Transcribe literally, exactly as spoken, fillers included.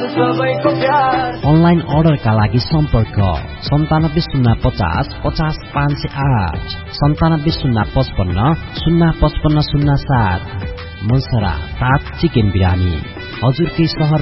सबैको प्यार। अनलाइन अर्डरका लागि सम्पर्क सन्तानब्बे शून्य पचास पचास पाँच सय आठ सन्तानब्बे शून्य पचपन्न शून्य पचपन्न शून्य सात। मनसरा सात चिकन बिरानी हजुरकै सहर